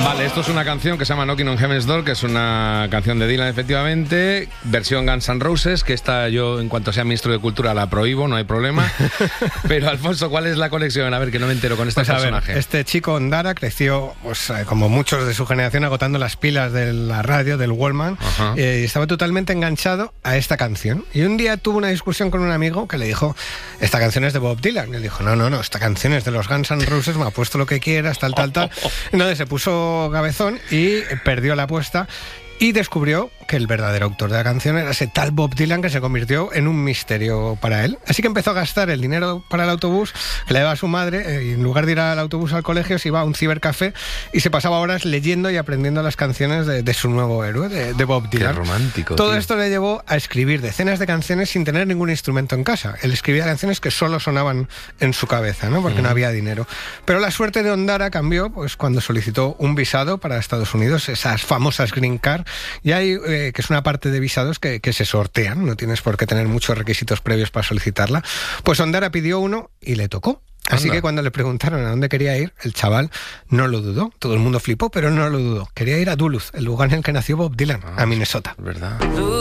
Vale, esto es una canción que se llama Knocking on Heaven's Door, que es una canción de Dylan, efectivamente, versión Guns N' Roses, que esta yo, en cuanto sea ministro de Cultura, la prohíbo, no hay problema. Pero, Alfonso, ¿cuál es la conexión? A ver, que no me entero con este personaje. A ver, este chico Ondara creció, pues, como muchos de su generación, agotando las pilas de la radio, del Walkman, y estaba totalmente enganchado a esta canción. Y un día tuvo una discusión con un amigo que le dijo, esta canción es de Bob Dylan. Y él dijo, no, esta canción es de los Guns N' Roses, me ha puesto lo que quieras, tal. Entonces se puso cabezón y perdió la apuesta y descubrió que el verdadero autor de la canción era ese tal Bob Dylan, que se convirtió en un misterio para él. Así que empezó a gastar el dinero para el autobús que le daba a su madre, y en lugar de ir al autobús al colegio se iba a un cibercafé y se pasaba horas leyendo y aprendiendo las canciones de su nuevo héroe, de Bob Dylan. Qué romántico. Todo esto le llevó a escribir decenas de canciones sin tener ningún instrumento en casa. Él escribía canciones que solo sonaban en su cabeza, ¿no? Porque no había dinero. Pero la suerte de Ondara cambió pues cuando solicitó un visado para Estados Unidos, esas famosas Green Card. Y hay que es una parte de visados que se sortean, no tienes por qué tener muchos requisitos previos para solicitarla. Pues Ondara pidió uno y le tocó. Así que cuando le preguntaron a dónde quería ir, el chaval no lo dudó. Todo el mundo flipó, pero no lo dudó. Quería ir a Duluth, el lugar en el que nació Bob Dylan, a Minnesota. ¿Verdad?